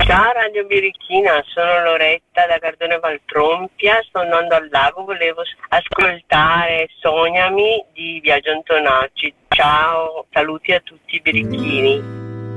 Ciao Radio Birichina, sono Loretta da Cardone Valtrompia, sto andando al lago, volevo ascoltare Sognami di Biagio Antonacci. Ciao, saluti a tutti i birichini.